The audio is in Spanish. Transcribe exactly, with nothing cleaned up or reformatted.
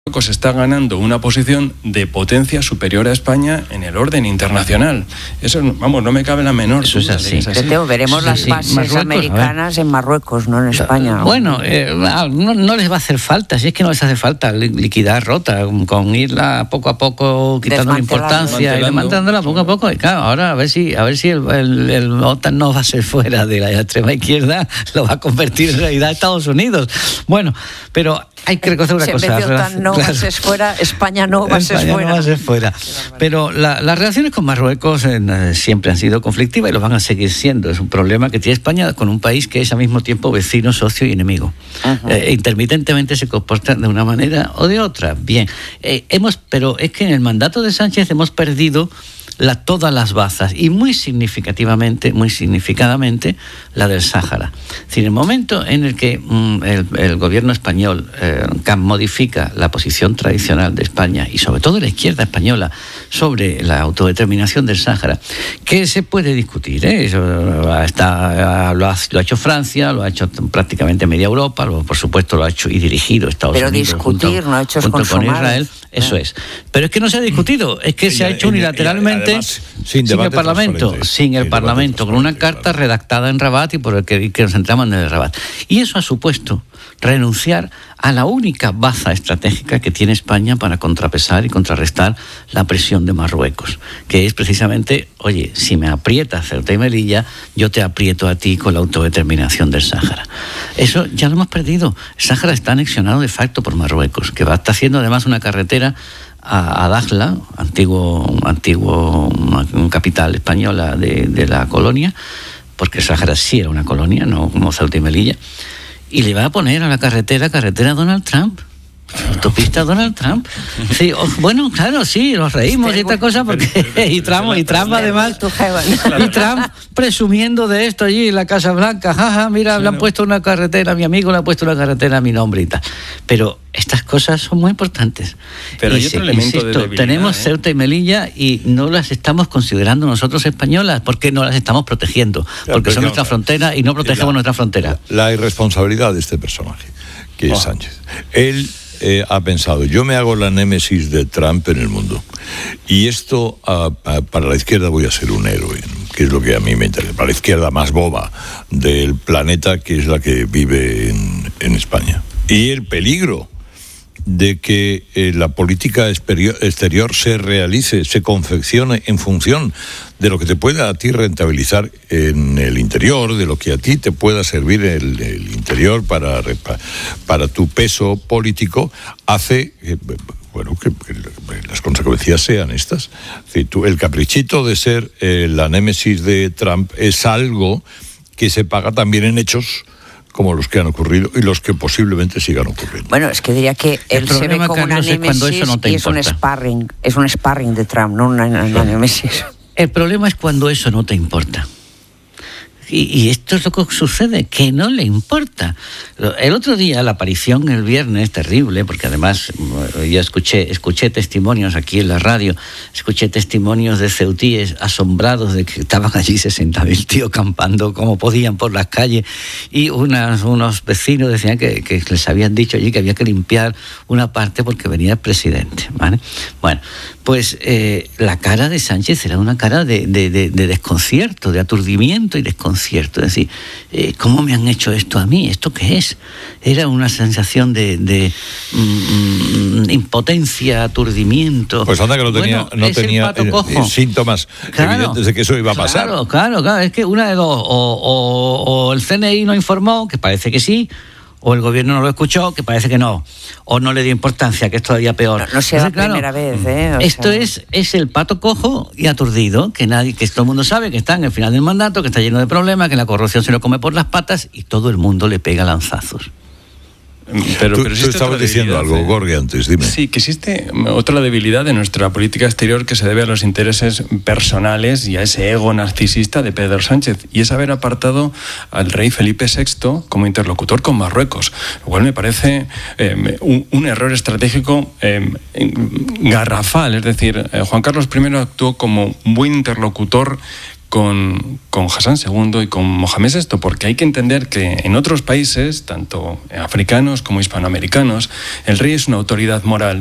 Marruecos está ganando una posición de potencia superior a España en el orden internacional. Eso, vamos, no me cabe la menor Eso duda. es así. Es así. Teo, veremos Sí, las sí. bases Marruecos, americanas en Marruecos, no en España. ¿no? Bueno, eh, no, no les va a hacer falta, si es que no les hace falta liquidar Rota, con irla poco a poco quitando la importancia y desmantelándola poco a poco. Y claro, ahora a ver si a ver si el, el, el OTAN no va a ser fuera de la extrema izquierda, lo va a convertir en realidad a Estados Unidos. Bueno, pero hay que reconocer una si cosa. En vez de OTAN no claro. va a ser fuera, España no va a ser España fuera. no va a ser fuera. Pero la, las relaciones con Marruecos eh, siempre han sido conflictivas y lo van a seguir siendo. Es un problema que tiene España con un país que es al mismo tiempo vecino, socio y enemigo. Eh, intermitentemente se comportan de una manera o de otra. Bien, eh, hemos, pero es que en el mandato de Sánchez hemos perdido La, todas las bazas y muy significativamente, muy significadamente la del Sáhara. Es decir, el momento en el que mm, el, el gobierno español eh, modifica la posición tradicional de España y sobre todo de la izquierda española sobre la autodeterminación del Sáhara, que se puede discutir, ¿eh? Eso está, lo, ha, lo ha hecho Francia, lo ha hecho prácticamente media Europa, lo, por supuesto lo ha hecho y dirigido Estados Pero Unidos discutir, junto, no ha hecho junto con Israel. Eso ah. es. Pero es que no se ha discutido, es que y se ha hecho unilateralmente. Además, sin, sin el Parlamento, sin el sin Parlamento, con una carta claro. redactada en Rabat y por el que, que nos entramos en el Rabat. Y eso ha supuesto renunciar a la única baza estratégica que tiene España para contrapesar y contrarrestar la presión de Marruecos, que es precisamente, oye, si me aprietas Ceuta y Melilla, yo te aprieto a ti con la autodeterminación del Sáhara. Eso ya lo hemos perdido. El Sáhara está anexionado de facto por Marruecos, que va, está haciendo además una carretera a, a Dakhla, antiguo, antiguo capital española de, de la colonia, porque el Sáhara sí era una colonia, no como Ceuta y Melilla, y le va a poner a la carretera, carretera Donald Trump. Autopista Donald Trump. Sí, oh, bueno, claro, sí, nos reímos y esta cosa porque y Trump, y Trump además y Trump presumiendo de esto allí en la Casa Blanca, jaja, mira, le han puesto una carretera, mi amigo le ha puesto una carretera a mi nombre y tal. Pero estas cosas son muy importantes. Pero y hay otro se, elemento insisto, de debilidad, tenemos ¿eh? Ceuta y Melilla y no las estamos considerando nosotros españolas porque no las estamos protegiendo, claro, porque son nuestra no, frontera y no protegemos la, nuestra frontera. La irresponsabilidad de este personaje, que es oh. Sánchez. Él Eh, ha pensado, yo me hago la némesis de Trump en el mundo y esto a, a, para la izquierda voy a ser un héroe, que es lo que a mí me interesa, para la izquierda más boba del planeta, que es la que vive en, en España. Y el peligro de que eh, la política exterior, exterior se realice, se confeccione en función de lo que te pueda a ti rentabilizar en el interior, de lo que a ti te pueda servir el, el interior para, para tu peso político, hace eh, bueno que, que las consecuencias sean estas. Es decir, tú, el caprichito de ser eh, la némesis de Trump es algo que se paga también en hechos como los que han ocurrido y los que posiblemente sigan ocurriendo. Bueno, es que diría que él se ve como una némesis no y es un sparring, es un sparring de Trump, no una, una némesis. El problema es cuando eso no te importa. Y, y esto es lo que sucede, que no le importa. El otro día, la aparición el viernes, terrible, porque además yo escuché, escuché testimonios aquí en la radio, escuché testimonios de ceutíes asombrados de que estaban allí sesenta mil tíos campando como podían por las calles, y unas, unos vecinos decían que, que les habían dicho allí que había que limpiar una parte porque venía el presidente, ¿vale? Bueno, pues eh, la cara de Sánchez era una cara de, de, de, de desconcierto, de aturdimiento y desconcierto. Es decir, eh, ¿cómo me han hecho esto a mí? ¿Esto qué es? Era una sensación de, de mm, impotencia, aturdimiento. Pues anda que no tenía, bueno, no tenía eh, síntomas claro, evidentes de que eso iba a pasar. Claro, claro, claro. Es que una de dos, o, o, o el C N I no informó, que parece que sí, o el gobierno no lo escuchó, que parece que no, o no le dio importancia, que es todavía peor. No, no sea la claro, primera vez, ¿eh? O esto sea... es, es el pato cojo y aturdido, que nadie, que todo el mundo sabe que está en el final del mandato, que está lleno de problemas, que la corrupción se lo come por las patas y todo el mundo le pega lanzazos. Pero, tú, pero tú estabas diciendo algo, eh. Gorgi, antes, dime. Sí, que existe otra debilidad de nuestra política exterior que se debe a los intereses personales y a ese ego narcisista de Pedro Sánchez, y es haber apartado al rey Felipe sexto como interlocutor con Marruecos, lo cual me parece eh, un, un error estratégico eh, garrafal. Es decir, eh, Juan Carlos primero actuó como un buen interlocutor con, con Hassan segundo y con Mohamed sexto, porque hay que entender que en otros países, tanto africanos como hispanoamericanos, el rey es una autoridad moral